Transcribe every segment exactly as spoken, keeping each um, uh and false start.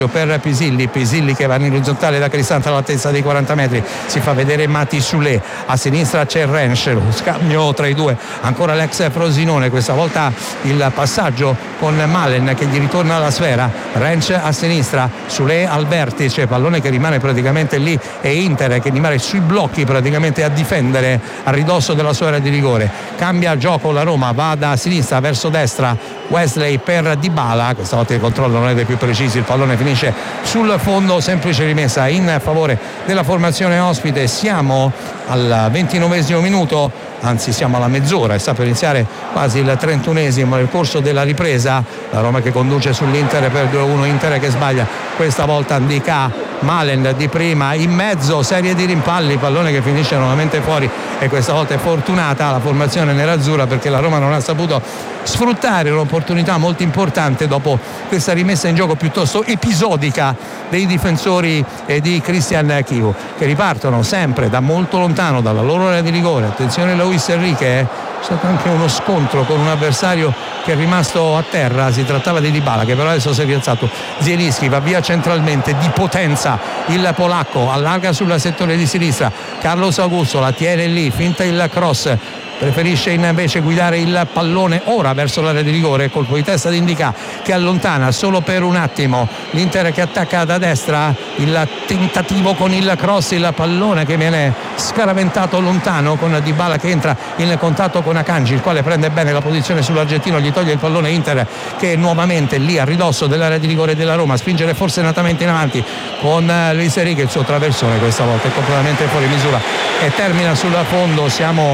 per Pisilli, Pisilli che va in orizzontale da Cristante all'altezza dei quaranta metri, si fa vedere Mati Soulé, a sinistra c'è Rensch, lo scambio tra i due, ancora l'ex Frosinone, questa volta il passaggio con Malen che gli ritorna la sfera, Rensch a sinistra, Soulé al vertice, pallone che rimane praticamente lì e Inter che rimane sui blocchi praticamente a difendere a ridosso della sua area di rigore, cambia gioco la Roma, va da sinistra verso destra, Wesley per Dybala, questa volta il controllo non è dei più precisi, il pallone finisce sul fondo, semplice rimessa in favore della formazione ospite. Siamo al ventinovesimo minuto, anzi siamo alla mezz'ora e sta per iniziare quasi il trentunesimo nel corso della ripresa. La Roma che conduce sull'Inter per due a uno, Inter che sbaglia questa volta Ndicà, Malen di prima in mezzo, serie di rimpalli, pallone che finisce nuovamente fuori e questa volta è fortunata la formazione nerazzurra perché la Roma non ha saputo sfruttare un'opportunità molto importante dopo questa rimessa in gioco piuttosto episodica dei difensori e di Christian Chivu, che ripartono sempre da molto lontano dalla loro area di rigore. Attenzione Luis Enrique, c'è stato anche uno scontro con un avversario che è rimasto a terra, si trattava di Dybala che però adesso si è rialzato. Zielinski va via centralmente di potenza, il polacco allarga sul settore di sinistra, Carlos Augusto la tiene lì, finta il cross, preferisce invece guidare il pallone ora verso l'area di rigore, colpo di testa di Ndicà che allontana solo per un attimo l'Inter che attacca da destra, il tentativo con il cross, il pallone che viene scaraventato lontano con Dybala che entra in contatto con Akanji, il quale prende bene la posizione sull'argentino, gli toglie il pallone. Inter che è nuovamente lì a ridosso dell'area di rigore della Roma, spingere forsenatamente in avanti con Luis Enrique, il suo traversone questa volta è completamente fuori misura e termina sul fondo. Siamo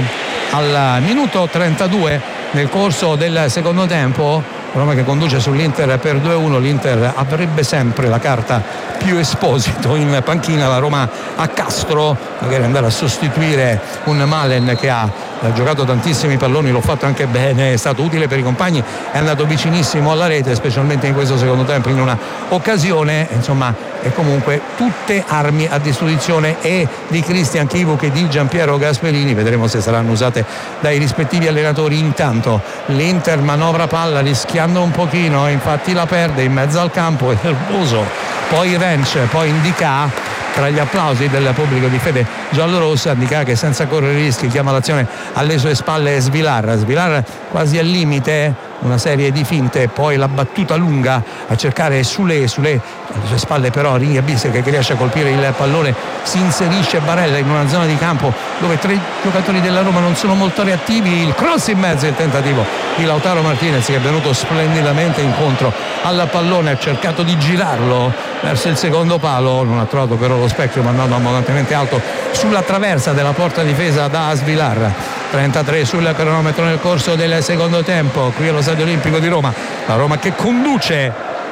al minuto trentadue nel corso del secondo tempo, Roma che conduce sull'Inter per due a uno. L'Inter avrebbe sempre la carta più Esposito in panchina, la Roma a Castro, magari andare a sostituire un Malen che ha giocato tantissimi palloni, l'ho fatto anche bene, è stato utile per i compagni, è andato vicinissimo alla rete specialmente in questo secondo tempo in una occasione, insomma e comunque tutte armi a disposizione e di Christian Chivu che di Giampiero Gasperini, vedremo se saranno usate dai rispettivi allenatori. Intanto l'Inter manovra palla rischiando un pochino, infatti la perde in mezzo al campo, è nervoso, poi Rensch, poi Ndicà, tra gli applausi del pubblico di fede giallorossa. Ndicà che senza correre rischi chiama l'azione alle sue spalle Svilar, Svilar quasi al limite, una serie di finte, poi la battuta lunga a cercare Soulé, Soulé alle sue spalle però Ringhia Bissek che riesce a colpire il pallone, si inserisce Barella in una zona di campo dove tre giocatori della Roma non sono molto reattivi, il cross in mezzo, il tentativo di Lautaro Martinez che è venuto splendidamente incontro al pallone, ha cercato di girarlo verso il secondo palo, non ha trovato però lo specchio ma andando abbondantemente alto sulla traversa della porta difesa da Svilar. trentatré sul cronometro nel corso del secondo tempo qui allo Stadio Olimpico di Roma, la Roma che conduce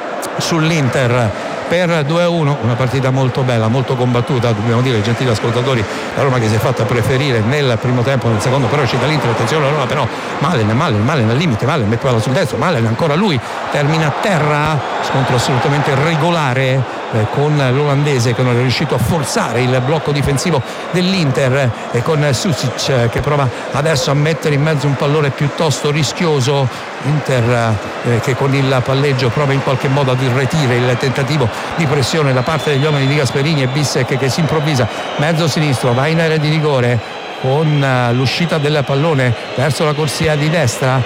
sull'Inter per due a uno, una partita molto bella, molto combattuta, dobbiamo dire, gentili ascoltatori, la Roma che si è fatta preferire nel primo tempo, nel secondo però c'è dall'Inter, attenzione la Roma però, Malen, Malen, Malen al limite, Malen mette palla sul destro, Malen ancora lui, termina a terra, scontro assolutamente regolare eh, con l'olandese che non è riuscito a forzare il blocco difensivo dell'Inter e con Susic eh, che prova adesso a mettere in mezzo un pallone piuttosto rischioso, Inter eh, che con il palleggio prova in qualche modo ad irretire il tentativo di pressione da parte degli uomini di Gasperini e Bissek che si improvvisa mezzo sinistro, va in area di rigore con l'uscita del pallone verso la corsia di destra,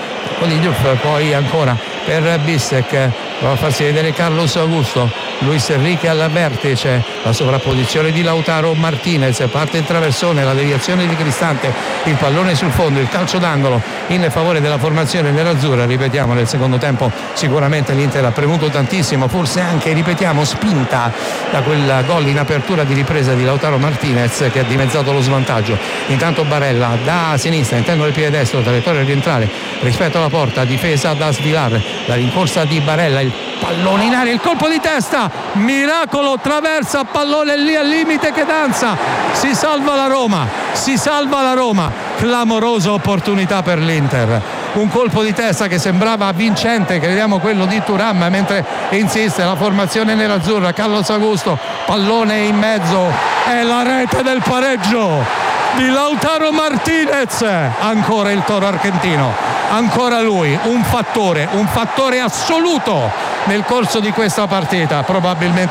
poi ancora per Bissek, prova a farsi vedere Carlos Augusto, Luis Enrique al vertice, la sovrapposizione di Lautaro Martinez, parte il traversone, la deviazione di Cristante, il pallone sul fondo, il calcio d'angolo in favore della formazione nerazzurra. Ripetiamo, nel secondo tempo sicuramente l'Inter ha premuto tantissimo, forse anche, ripetiamo, spinta da quel gol in apertura di ripresa di Lautaro Martinez che ha dimezzato lo svantaggio. Intanto Barella da sinistra, intendo il piede destro, traiettoria orientale rispetto alla porta, difesa da Svilar, la rincorsa di Barella, il pallone in aria, il colpo di testa, miracolo, traversa, pallone lì al limite che danza, si salva la Roma, si salva la Roma, clamorosa opportunità per l'Inter, un colpo di testa che sembrava vincente, crediamo quello di Thuram, mentre insiste la formazione nerazzurra, Carlos Augusto, pallone in mezzo, è la rete del pareggio, di Lautaro Martinez. Ancora il toro argentino, ancora lui, un fattore, un fattore assoluto nel corso di questa partita, probabilmente